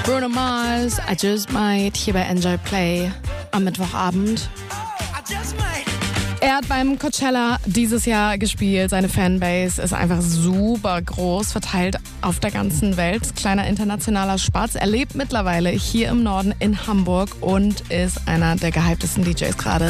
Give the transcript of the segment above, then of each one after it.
Bruno Mars, I Just Might, hier bei Enjoy Play am Mittwochabend. Er hat beim Coachella dieses Jahr gespielt. Seine Fanbase ist einfach super groß, verteilt auf der ganzen Welt. Kleiner internationaler Spatz. Er lebt mittlerweile hier im Norden in Hamburg und ist einer der gehyptesten DJs gerade.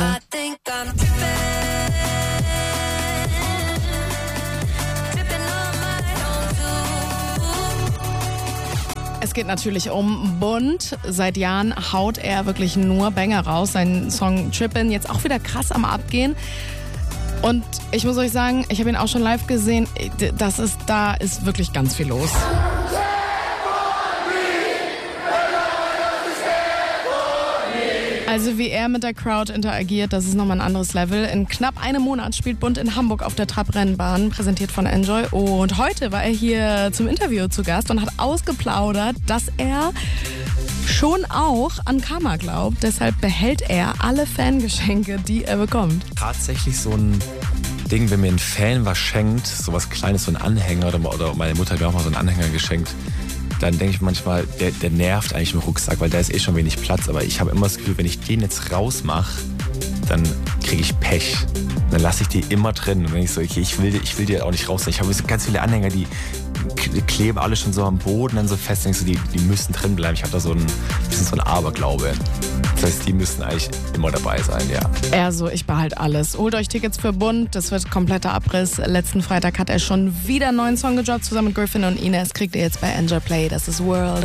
Es geht natürlich um Bunt. Seit Jahren haut er wirklich nur Banger raus. Sein Song Trippin' jetzt auch wieder krass am Abgehen. Und ich muss euch sagen, ich habe ihn auch schon live gesehen. Da ist wirklich ganz viel los. Also wie er mit der Crowd interagiert, das ist nochmal ein anderes Level. In knapp einem Monat spielt Bunt in Hamburg auf der Trabrennbahn, präsentiert von Enjoy. Und heute war er hier zum Interview zu Gast und hat ausgeplaudert, dass er schon auch an Karma glaubt. Deshalb behält er alle Fangeschenke, die er bekommt. Tatsächlich so ein Ding, wenn mir ein Fan was schenkt, so was Kleines, so ein Anhänger, oder meine Mutter hat mir auch mal so einen Anhänger geschenkt, dann denke ich manchmal, der nervt eigentlich im Rucksack, weil da ist schon wenig Platz. Aber ich habe immer das Gefühl, wenn ich den jetzt rausmache, dann kriege ich Pech. Dann lasse ich die immer drin. Und dann denke ich so, okay, ich will die auch nicht raus. Ich habe so ganz viele Anhänger, die kleben alle schon so am Boden dann so fest. Denkst du, die müssen drin bleiben. Ich habe da so ein bisschen so ein Aberglaube. Das heißt, die müssen eigentlich immer dabei sein, ja. Er so, ich behalte alles. Holt euch Tickets für Bunt, das wird kompletter Abriss. Letzten Freitag hat er schon wieder einen neuen Song gedroppt, zusammen mit Griffin und Ines. Kriegt ihr jetzt bei Enjoy Play, das ist World.